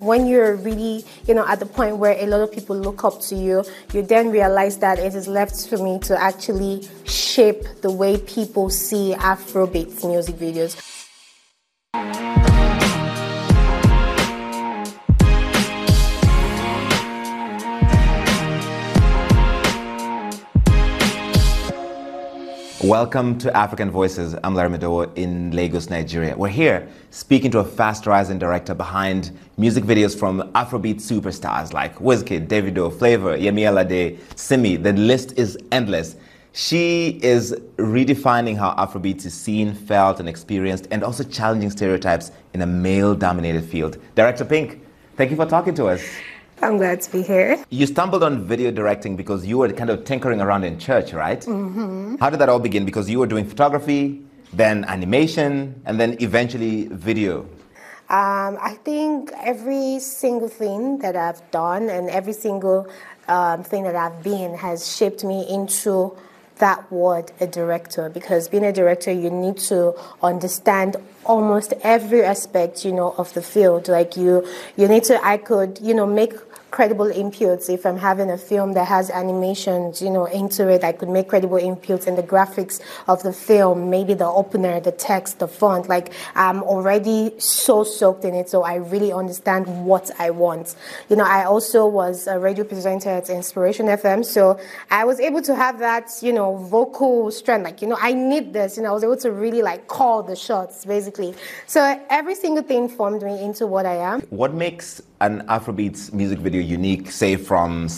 when you're really, at the point where a lot of people look up to you, you then realize that it is left for me to actually shape the way people see Afrobeat music videos. Welcome to African Voices. I'm Larry Medowo in Lagos, Nigeria. We're here speaking to a fast-rising director behind music videos from Afrobeat superstars like Wizkid, Davido, Flavor, Yemi Alade, Simi. The list is endless. She is redefining how Afrobeat is seen, felt, and experienced, and also challenging stereotypes in a male-dominated field. Director Pink, thank you for talking to us. I'm glad to be here. You stumbled on video directing because you were kind of tinkering around in church, right? Mm-hmm. How did that all begin? Because you were doing photography, then animation, and then eventually video. I think every single thing that I've done and every single thing that I've been has shaped me into that word, a director, because being a director, you need to understand almost every aspect, of the field. Like you need to, I could, make credible inputs. If I'm having a film that has animations, into it, I could make credible inputs in the graphics of the film, maybe the opener, the text, the font. Like, I'm already so soaked in it, so I really understand what I want. I also was a radio presenter at Inspiration FM, so I was able to have that, vocal strength. Like, I need this, I was able to really, call the shots, basically. So every single thing formed me into what I am. What makes an Afrobeats music video unique, say, from